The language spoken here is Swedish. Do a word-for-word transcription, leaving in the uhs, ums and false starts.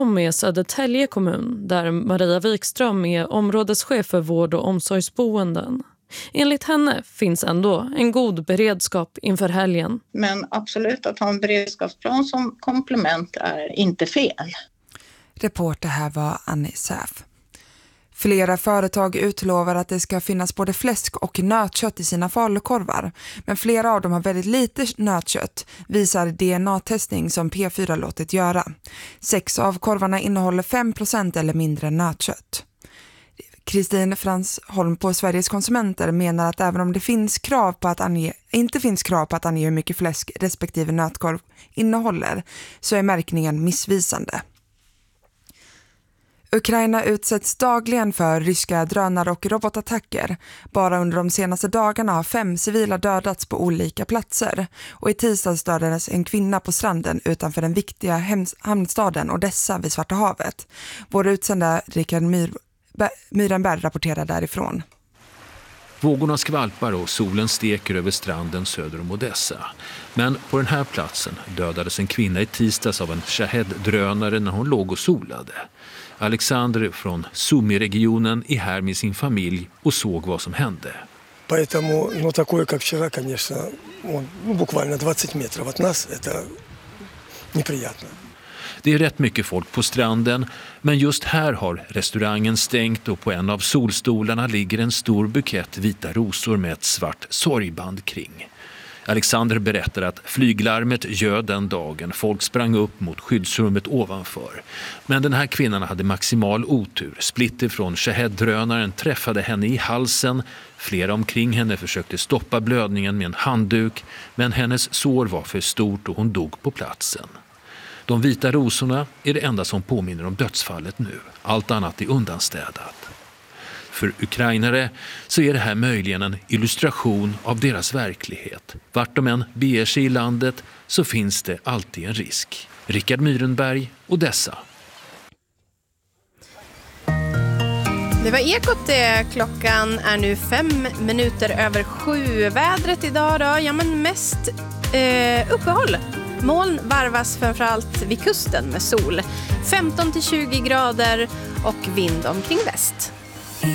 med Södertälje kommun där Maria Wikström är områdeschef för vård- och omsorgsboenden. Enligt henne finns ändå en god beredskap inför helgen. Men absolut, att ha en beredskapsplan som komplement är inte fel. Reporter här var Annie Säf. Flera företag utlovar att det ska finnas både fläsk och nötkött i sina falukorvar. Men flera av dem har väldigt lite nötkött, visar D N A-testning som P fyra låtit göra. Sex av korvarna innehåller fem procent eller mindre nötkött. Kristin Fransholm på Sveriges konsumenter menar att även om det finns krav på att ange, inte finns krav på att ange hur mycket fläsk respektive nötkorv innehåller, så är märkningen missvisande. Ukraina utsätts dagligen för ryska drönare och robotattacker. Bara under de senaste dagarna har fem civila dödats på olika platser. Och i tisdags dödades en kvinna på stranden utanför den viktiga hems- hamnstaden Odessa vid Svarta havet. Vår utsända Rickard Myr- Myrenberg rapporterar därifrån. Vågorna skvalpar och solen steker över stranden söder om Odessa. Men på den här platsen dödades en kvinna i tisdags av en Shahed-drönare när hon låg och solade. Alexander från Суми-regionen är här med sin familj och såg vad som hände. Поэтому, ну, такое, как вчера, конечно, он, ну, буквально двадцать метров от нас, это неприятно. Det är rätt mycket folk på stranden, men just här har restaurangen stängt och på en av solstolarna ligger en stor bukett vita rosor med ett svart sorgband kring. Alexander berättar att flyglarmet ljöd den dagen. Folk sprang upp mot skyddsrummet ovanför. Men den här kvinnan hade maximal otur. Splitter från Shahed-drönaren träffade henne i halsen. Flera omkring henne försökte stoppa blödningen med en handduk, men hennes sår var för stort och hon dog på platsen. De vita rosorna är det enda som påminner om dödsfallet nu. Allt annat är undanstädat. För ukrainare så är det här möjligen en illustration av deras verklighet. Vart de än beger sig i landet så finns det alltid en risk. Rickard Myrenberg, Odessa. Det var Ekot det. Klockan är nu fem minuter över sju. Vädret idag då? Ja, men mest eh, uppehåll. Moln varvas framförallt vid kusten med sol. femton till tjugo grader och vind omkring väst.